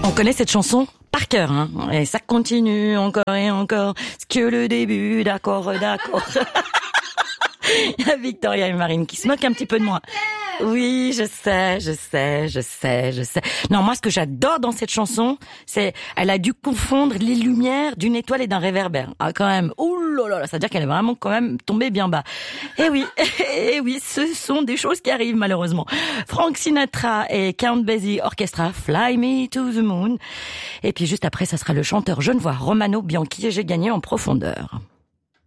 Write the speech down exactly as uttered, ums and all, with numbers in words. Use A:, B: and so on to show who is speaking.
A: On connaît cette chanson par cœur, hein. Et ça continue encore et encore. C'est que le début, d'accord, d'accord. Il y a Victoria et Marine qui se moquent un petit peu de moi. Oui, je sais, je sais, je sais, je sais. Non, moi, ce que j'adore dans cette chanson, c'est, elle a dû confondre les lumières d'une étoile et d'un réverbère. Ah, quand même. Ouh là là, ça veut dire qu'elle est vraiment quand même tombée bien bas. Eh oui, eh oui, ce sont des choses qui arrivent malheureusement. Frank Sinatra et Count Basie Orchestra, Fly Me to the Moon. Et puis juste après, ça sera le chanteur genevois Romano Bianchi et j'ai gagné en profondeur.